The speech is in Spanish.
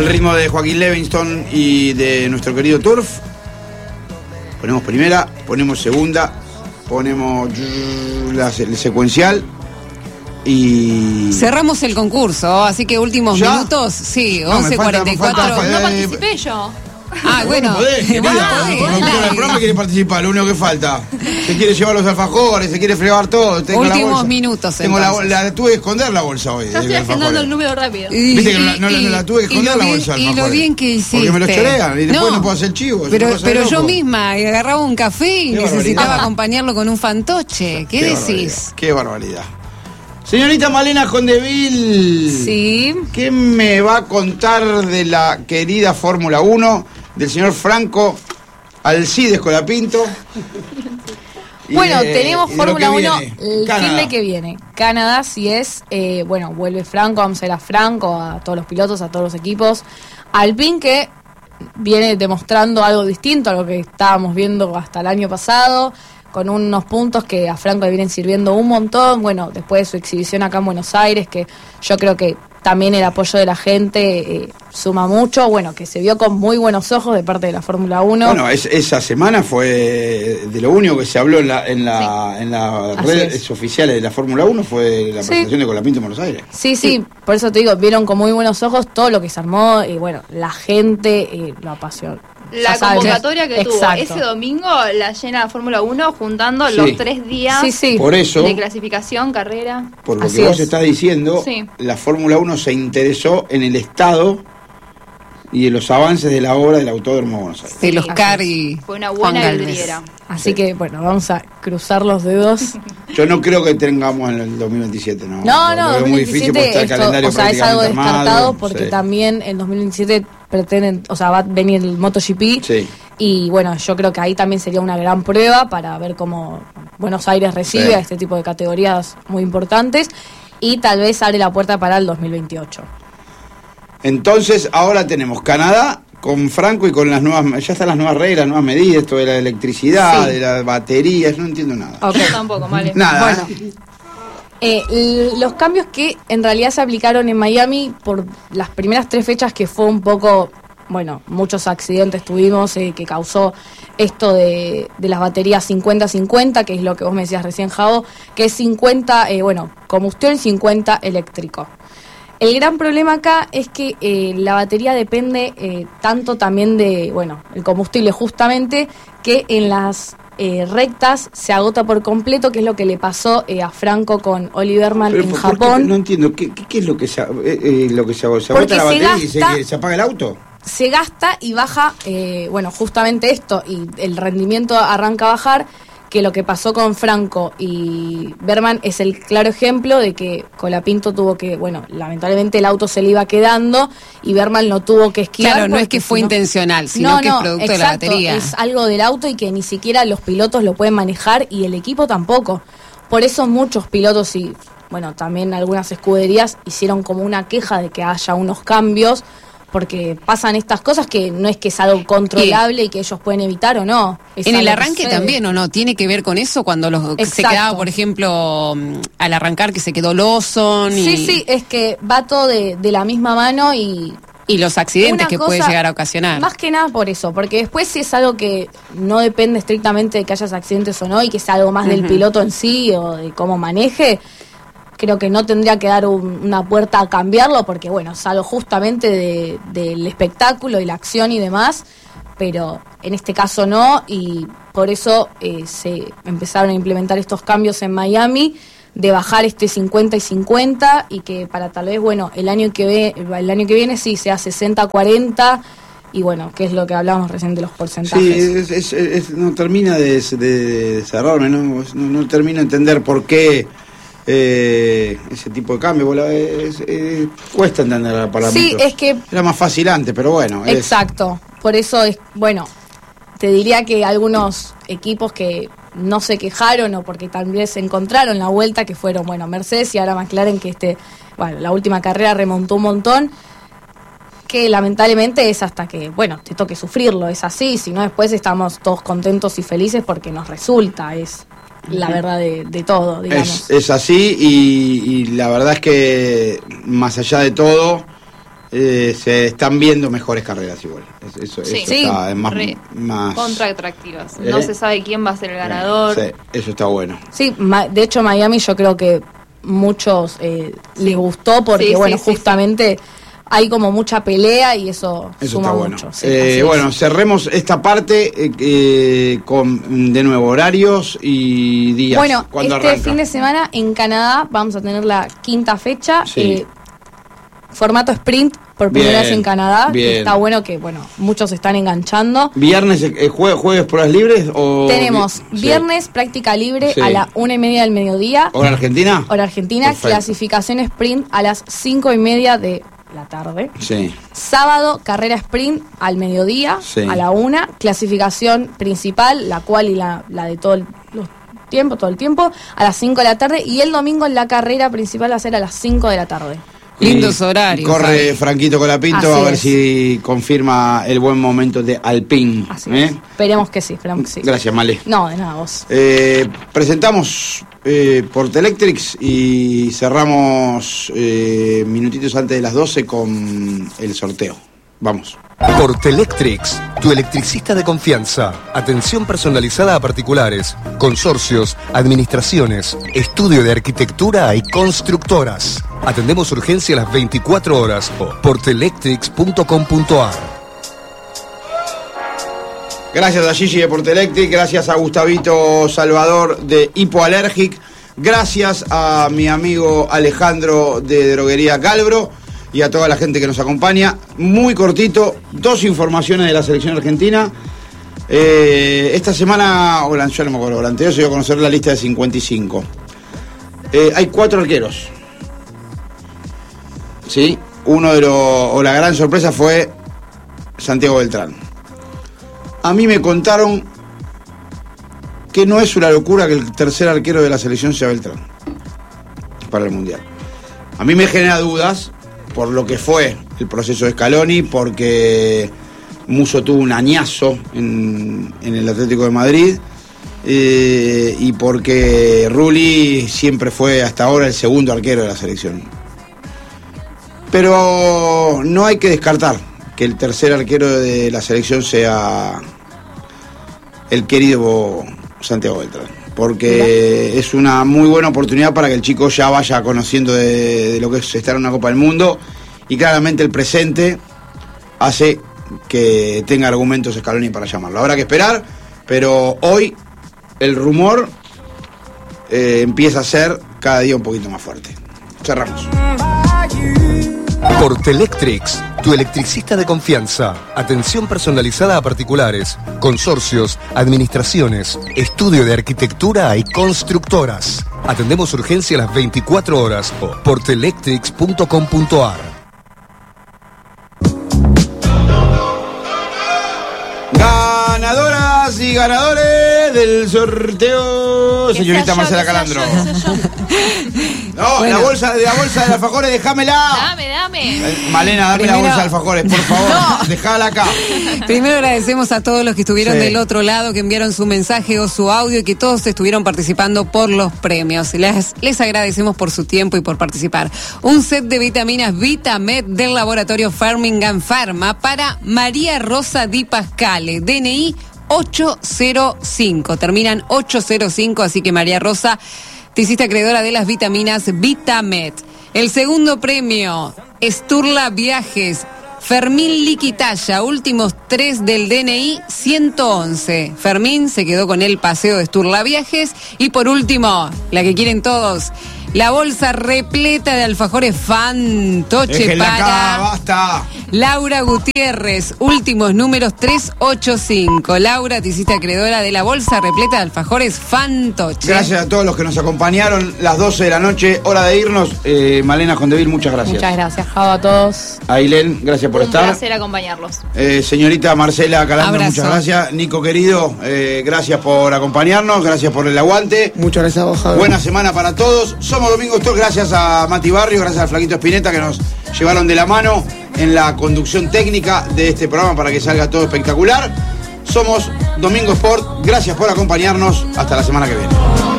Al ritmo de Joaquín Levingston y de nuestro querido Turf. Ponemos primera, ponemos segunda, ponemos el secuencial y... Cerramos el concurso, así que últimos ¿Ya? minutos. Sí, No, me 11:44. No participé yo. Ah, bueno. Podés, querida, el productor del programa quiere participar, lo único que falta. Se quiere llevar los alfajores, se quiere fregar todo. Tengo Últimos la bolsa. minutos, Tengo tuve que esconder la bolsa hoy. Ya estoy agendando el número rápido. Viste que no la tuve que esconder la bolsa. Y lo bien que hiciste. Porque me lo chorean y después no puedo hacer chivo. Pero yo misma agarraba un café y necesitaba barbaridad. acompañarlo con un fantoche. ¿Qué decís? Qué barbaridad. Señorita Malena Condeville. Sí. ¿Qué me va a contar de la querida Fórmula 1 del señor Franco Alcides Colapinto? Bueno, tenemos Fórmula 1 el Canadá. fin de que viene. Canadá, si es, vuelve Franco, vamos a ir a Franco, a todos los pilotos, a todos los equipos. Alpine, que viene demostrando algo distinto a lo que estábamos viendo hasta el año pasado, con unos puntos que a Franco le vienen sirviendo un montón. Bueno, después de su exhibición acá en Buenos Aires, que yo creo que también el apoyo de la gente suma mucho. Bueno, que se vio con muy buenos ojos de parte de la Fórmula 1. Bueno, esa semana fue de lo único que se habló en las redes oficiales de la Fórmula 1 fue la presentación de Colapinto en Buenos Aires. Sí, por eso te digo, vieron con muy buenos ojos todo lo que se armó y bueno, la gente lo apasionó. La convocatoria que tuvo Exacto. ese domingo la llena la Fórmula 1 juntando los 3 días Por eso, de clasificación, carrera. por lo Así que vos es. estás diciendo, la Fórmula 1 se interesó en el estado y en los avances de la obra del Autódromo de Buenos Aires. El Oscar y Fue una Juan buena Galvez. vidriera. Así que bueno, vamos a cruzar los dedos. Yo no creo que tengamos en el 2027, ¿no? No, Lo veo muy difícil porque está el 2027 calendario es algo prácticamente descartado armado, porque sí. también en 2027 pretenden, va a venir el MotoGP. Sí. Y bueno, yo creo que ahí también sería una gran prueba para ver cómo Buenos Aires recibe a este tipo de categorías muy importantes y tal vez abre la puerta para el 2028. Entonces, ahora tenemos Canadá con Franco y con las nuevas, ya están las nuevas reglas, nuevas medidas, esto de la electricidad, de las baterías, no entiendo nada. Okay. Yo tampoco, vale. Nada. Bueno, los cambios que en realidad se aplicaron en Miami por las primeras 3 fechas, que fue un poco, muchos accidentes tuvimos, que causó esto de las baterías 50-50, que es lo que vos me decías recién, Javo, que es 50, combustión y 50 eléctrico. El gran problema acá es que la batería depende tanto también de, el combustible justamente, que en las rectas se agota por completo, que es lo que le pasó a Franco con Oliverman en Japón. No entiendo, ¿qué es lo que se agota? ¿Se agota la batería y se apaga el auto? Se gasta y baja, justamente esto, y el rendimiento arranca a bajar, que lo que pasó con Franco y Berman es el claro ejemplo de que Colapinto tuvo que, lamentablemente el auto se le iba quedando y Berman lo tuvo que esquivar. Claro, no es que fue intencional, sino que es producto de la batería. Es algo del auto y que ni siquiera los pilotos lo pueden manejar y el equipo tampoco. Por eso muchos pilotos y, también algunas escuderías hicieron como una queja de que haya unos cambios, porque pasan estas cosas que no es que es algo controlable y que ellos pueden evitar o no. En el arranque también, ¿o no? ¿Tiene que ver con eso? Cuando se quedaba, por ejemplo, al arrancar que se quedó Lawson. Sí, es que va todo de la misma mano y los accidentes que puede llegar a ocasionar. Más que nada por eso, porque después si es algo que no depende estrictamente de que hayas accidentes o no y que es algo más del piloto en sí o de cómo maneje, creo que no tendría que dar una puerta a cambiarlo porque, es algo justamente del espectáculo y la acción y demás, pero en este caso no, y por eso se empezaron a implementar estos cambios en Miami, de bajar 50 y 50, y que para tal vez, el año que viene sí sea 60-40, y que es lo que hablábamos recién de los porcentajes. Sí, no termina de cerrarme, no termino de entender por qué ese tipo de cambio. Cuesta entender la palabra. Sí, es que era más fácil antes, pero bueno. Exacto, por eso es, te diría que algunos equipos que no se quejaron o porque también se encontraron la vuelta, que fueron, Mercedes y ahora McLaren, que la última carrera remontó un montón, que lamentablemente es hasta que, te toque sufrirlo, es así, si no después estamos todos contentos y felices porque nos resulta, es la verdad de todo, digamos. Es así y la verdad es que más allá de todo, se están viendo mejores carreras igual. Eso está, es más contra atractivas. No se sabe quién va a ser el ganador. Sí, eso está bueno. Sí, de hecho Miami yo creo que muchos les gustó porque justamente hay como mucha pelea y eso suma está bueno. Mucho. Bueno, cerremos esta parte con de nuevo horarios y días. Bueno, ¿Cuándo este arranca? fin de semana en Canadá vamos a tener la 5ª fecha. Sí. Formato sprint por primera vez en Canadá. Bien. Está bueno que muchos se están enganchando. ¿Viernes, jueves pruebas libres? Tenemos viernes práctica libre a la 1:30 del mediodía. ¿Hora Argentina? Hora Argentina. Perfecto. Clasificación sprint a las 5:30 de la tarde. Sí. Sábado, carrera sprint al mediodía, a la 1. Clasificación principal, la cual y la de todo el tiempo, a las 5 de la tarde. Y el domingo la carrera principal va a ser a las 5 de la tarde. Lindos horarios. Corre Franquito Colapinto a ver si confirma el buen momento de Alpine. Esperemos que sí, Gracias, Male. No, de nada, vos. Presentamos Portelectrics y cerramos minutitos antes de las 12 con el sorteo. Vamos. Portelectrics, tu electricista de confianza. Atención personalizada a particulares, consorcios, administraciones, estudio de arquitectura y constructoras. Atendemos urgencia a las 24 horas. Portelectrics.com.ar. Gracias a Gigi de Portelectric, gracias a Gustavito Salvador de Hipoallergic, gracias a mi amigo Alejandro de Droguería Calbro y a toda la gente que nos acompaña. Muy cortito, 2 informaciones de la selección argentina. Esta semana, yo no me acuerdo, anterior se dio a conocer la lista de 55. Hay 4 arqueros. ¿Sí? La gran sorpresa fue Santiago Beltrán. A mí me contaron que no es una locura que el tercer arquero de la selección sea Beltrán para el Mundial. A mí me genera dudas por lo que fue el proceso de Scaloni, porque Musso tuvo un añazo en el Atlético de Madrid y porque Rulli siempre fue hasta ahora el segundo arquero de la selección. Pero no hay que descartar que el tercer arquero de la selección sea el querido Santiago Beltrán, porque es una muy buena oportunidad para que el chico ya vaya conociendo de lo que es estar en una Copa del Mundo, y claramente el presente hace que tenga argumentos Scaloni para llamarlo. Habrá que esperar, pero hoy el rumor empieza a ser cada día un poquito más fuerte. Cerramos. Portelectrics, tu electricista de confianza. Atención personalizada a particulares, consorcios, administraciones, estudio de arquitectura y constructoras. Atendemos urgencia a las 24 horas. Portelectrics.com.ar. Ganadoras y ganadores del sorteo, señorita Marcela Calandro. No, bueno. la bolsa de alfajores, déjamela. Dame. Malena, dame la bolsa de alfajores, por favor. No. Dejala acá. Primero agradecemos a todos los que estuvieron del otro lado, que enviaron su mensaje o su audio y que todos estuvieron participando por los premios. Les agradecemos por su tiempo y por participar. Un set de vitaminas Vitamed del laboratorio Firmingham Pharma para María Rosa Di Pascale, DNI 805. Terminan 805, así que María Rosa, te hiciste acreedora de las vitaminas Vitamed. El segundo premio, Sturla Viajes, Fermín Liquitaya, últimos 3 del DNI 111. Fermín se quedó con el paseo de Sturla Viajes. Y por último, la que quieren todos, la bolsa repleta de alfajores Fantoche para basta. Laura Gutiérrez, últimos números 385. Laura, te hiciste acreedora de la bolsa repleta de alfajores Fantoche. Gracias a todos los que nos acompañaron. Las 12 de la noche, hora de irnos. Malena Condeville, muchas gracias. Muchas gracias, Java, a todos. Ailén, gracias por estar. Un placer acompañarlos. Señorita Marcela Calandro, Abrazo. muchas gracias. Nico, querido, gracias por acompañarnos, gracias por el aguante. Muchas gracias a vos, Javi. Buena semana para todos. Somos Domingo Stock, gracias a Mati Barrio, gracias al Flaquito Espineta que nos llevaron de la mano en la conducción técnica de este programa para que salga todo espectacular. Somos Domingo Sport, gracias por acompañarnos, hasta la semana que viene.